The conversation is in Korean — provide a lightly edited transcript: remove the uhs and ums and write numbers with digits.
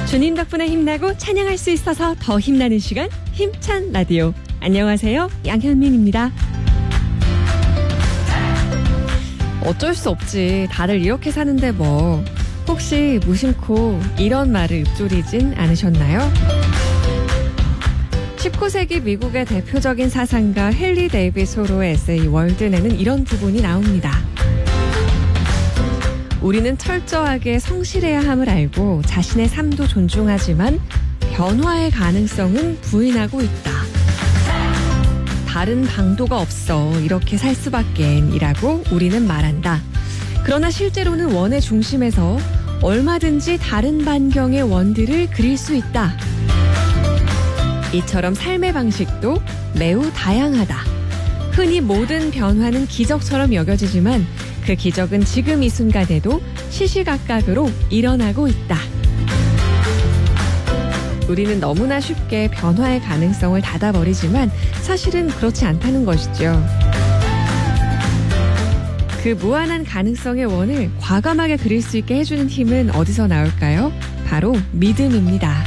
주님 덕분에 힘나고 찬양할 수 있어서 더 힘나는 시간, 힘찬 라디오. 안녕하세요, 양현민입니다. 어쩔 수 없지, 다들 이렇게 사는데 뭐. 혹시 무심코 이런 말을 읊조리진 않으셨나요? 19세기 미국의 대표적인 사상가 헨리 데이빗 소로의 에세이 월든에는 이런 부분이 나옵니다. 우리는 철저하게 성실해야 함을 알고 자신의 삶도 존중하지만 변화의 가능성은 부인하고 있다. 다른 방도가 없어, 이렇게 살 수밖엔 이라고 우리는 말한다. 그러나 실제로는 원의 중심에서 얼마든지 다른 반경의 원들을 그릴 수 있다. 이처럼 삶의 방식도 매우 다양하다. 흔히 모든 변화는 기적처럼 여겨지지만 그 기적은 지금 이 순간에도 시시각각으로 일어나고 있다. 우리는 너무나 쉽게 변화의 가능성을 닫아버리지만 사실은 그렇지 않다는 것이죠. 그 무한한 가능성의 원을 과감하게 그릴 수 있게 해주는 힘은 어디서 나올까요? 바로 믿음입니다.